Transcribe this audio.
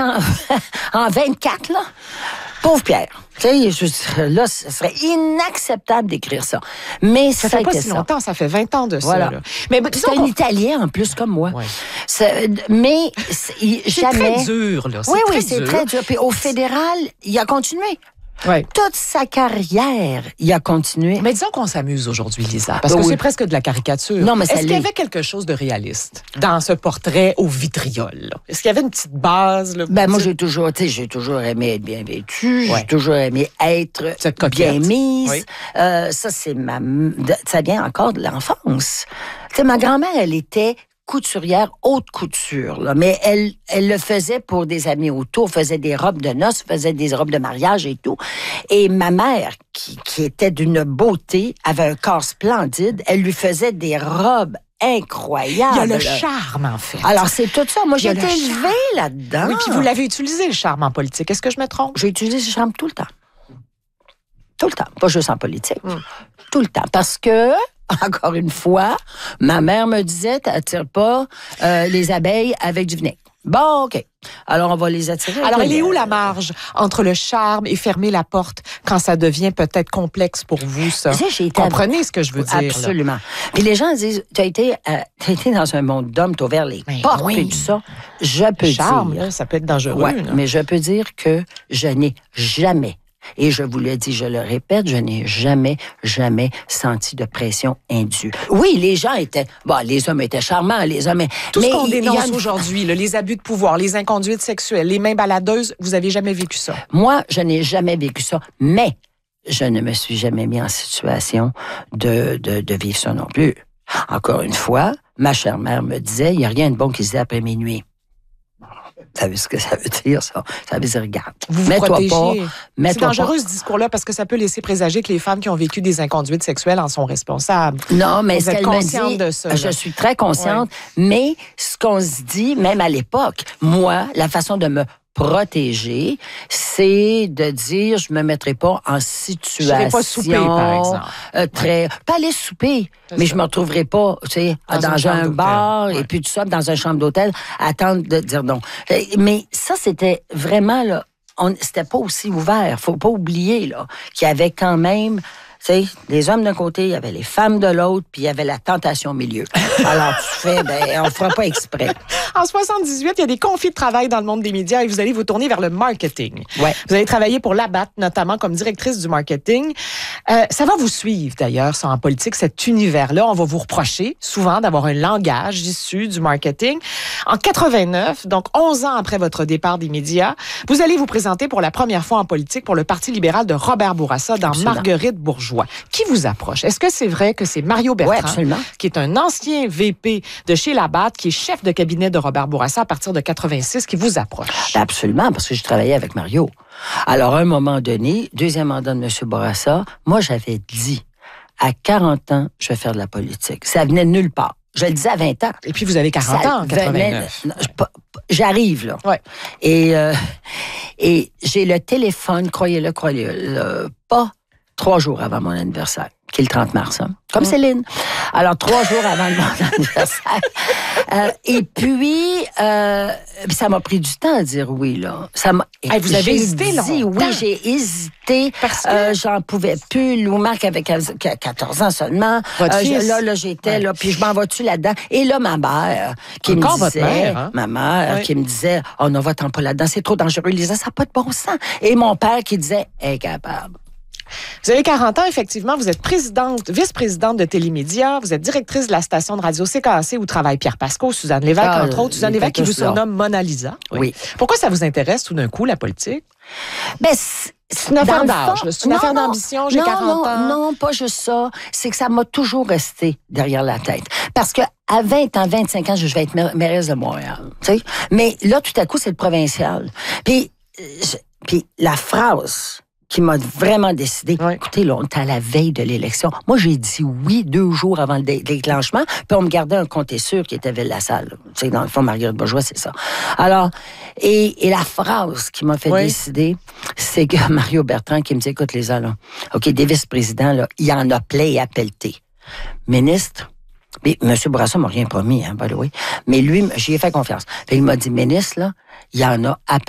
en 24, là. Pauvre Pierre. Tu sais, là, ce serait inacceptable d'écrire ça. Mais ça fait pas si longtemps, ça fait 20 ans de ça. Voilà. Là. Mais c'est un Italien, en plus, comme moi. Ouais. Mais c'est jamais... très dur, là. C'est très dur. Puis au fédéral, il a continué. Ouais. Toute sa carrière, il a continué. Mais disons qu'on s'amuse aujourd'hui, Lisa, parce que c'est presque de la caricature. Non, mais est-ce qu'il y avait quelque chose de réaliste dans ce portrait au vitriol? Là? Est-ce qu'il y avait une petite base? Là, moi, j'ai toujours aimé être bien vêtue. J'ai toujours aimé être bien mise. Oui. Ça, ça vient encore de l'enfance. Tu sais, ma grand-mère, elle était couturière, haute couture, là. Mais elle le faisait pour des amis autour, faisait des robes de noces, faisait des robes de mariage et tout. Et ma mère, qui était d'une beauté, avait un corps splendide, elle lui faisait des robes incroyables. Il y a le charme, en fait. Alors, c'est tout ça. Moi, j'ai été élevée là-dedans. Oui, puis vous l'avez utilisé, le charme en politique. Est-ce que je me trompe? J'ai utilisé le charme tout le temps. Tout le temps. Pas juste en politique. Tout le temps. Parce que... Encore une fois, ma mère me disait, t'attires pas les abeilles avec du vinaigre. Bon, OK. Alors, on va les attirer. Alors, elle est où la marge entre le charme et fermer la porte quand ça devient peut-être complexe pour vous, ça? Comprenez ce que je veux dire. Absolument. Puis les gens disent, t'as été dans un monde d'hommes, t'as ouvert les portes et tout ça. Je peux dire... charme, là, ça peut être dangereux. Ouais, mais je peux dire que je n'ai jamais... Et je vous le dis, je le répète, je n'ai jamais senti de pression indue. Oui, les gens étaient... les hommes étaient charmants, les hommes... Tout ce qu'on dénonce aujourd'hui, là, les abus de pouvoir, les inconduites sexuelles, les mains baladeuses, vous avez jamais vécu ça? Moi, je n'ai jamais vécu ça, mais je ne me suis jamais mis en situation de vivre ça non plus. Encore une fois, ma chère mère me disait, il n'y a rien de bon qui se dit après minuit. Vous savez ce que ça veut dire, ça? Ça veut dire, regarde, mets-toi pas. C'est dangereux, ce discours-là, parce que ça peut laisser présager que les femmes qui ont vécu des inconduites sexuelles en sont responsables. Non, mais vous êtes consciente de ça. Je suis très consciente, mais ce qu'on se dit, même à l'époque, moi, la façon de me protéger, c'est de dire, je me mettrai pas en situation... Je vais pas souper, par exemple. Pas aller souper, mais je me retrouverai pas, tu sais, dans un bar, et puis tout ça, dans une chambre d'hôtel, attendre de dire non. Mais ça, c'était vraiment, là, c'était pas aussi ouvert. Faut pas oublier, là, qu'il y avait quand même... Tu sais, les hommes d'un côté, il y avait les femmes de l'autre, puis il y avait la tentation au milieu. Alors, tu fais, on fera pas exprès. En 78, il y a des conflits de travail dans le monde des médias et vous allez vous tourner vers le marketing. Ouais. Vous allez travailler pour Labatt, notamment comme directrice du marketing. Ça va vous suivre, d'ailleurs, ça, en politique, cet univers-là. On va vous reprocher souvent d'avoir un langage issu du marketing. En 89, donc 11 ans après votre départ des médias, vous allez vous présenter pour la première fois en politique pour le Parti libéral de Robert Bourassa dans Marguerite Bourgeois. Qui vous approche? Est-ce que c'est vrai que c'est Mario Bertrand, qui est un ancien VP de chez Labatt, qui est chef de cabinet de Robert Bourassa à partir de 86, qui vous approche? Absolument, parce que je travaillais avec Mario. Alors, à un moment donné, deuxième mandat de M. Bourassa, moi, j'avais dit, à 40 ans, je vais faire de la politique. Ça venait de nulle part. Je le disais à 20 ans. Et puis, vous avez 40 ans en 89. J'arrive, là. Ouais. Et j'ai le téléphone, croyez-le, pas 3 jours avant mon anniversaire, qui est le 30 mars, hein? Comme Céline. Alors, 3 jours avant mon anniversaire. Et puis, ça m'a pris du temps à dire oui, là. Vous avez hésité longtemps? Oui, j'ai hésité. Parce que j'en pouvais plus. Louis-Marc avait 14 ans seulement. Votre fils? Là, j'étais là, puis je m'en vais-tu là-dedans? Et là, ma mère, qui me disait... Ma mère, qui me disait, oh non, va-t'en pas là-dedans, c'est trop dangereux, Lisa, ça n'a pas de bon sens. Et mon père qui disait, incapable. Vous avez 40 ans, effectivement. Vous êtes vice-présidente de Télémédia. Vous êtes directrice de la station de radio CKAC où travaille Pierre Pascot, Suzanne Lévesque, entre autres. Suzanne Lévesque qui vous surnomme Mona Lisa. Oui. Pourquoi ça vous intéresse tout d'un coup, la politique? C'est une affaire d'âge. C'est une affaire d'ambition. J'ai 40 ans. Non, pas juste ça. C'est que ça m'a toujours resté derrière la tête. Parce que à 20 ans, 25 ans, je vais être mairesse de Montréal. Tu sais? Mais là, tout à coup, c'est le provincial. Puis la phrase qui m'a vraiment décidé. Écoutez, là, on est à la veille de l'élection. Moi, j'ai dit oui 2 jours avant le déclenchement, puis on me gardait un compte sûr qui était Ville-la-Salle. Tu sais, dans le fond, Marguerite Bourgeois, c'est ça. Alors, et la phrase qui m'a fait décider, c'est que Mario Bertrand qui me dit, écoute, les là, OK, des vice-présidents, là, il y en a plein et à pelleter. Ministre, mais M. Bourassa m'a rien promis, hein, by the way, mais lui, j'y ai fait confiance. Puis il m'a dit, ministre, là, il y en a à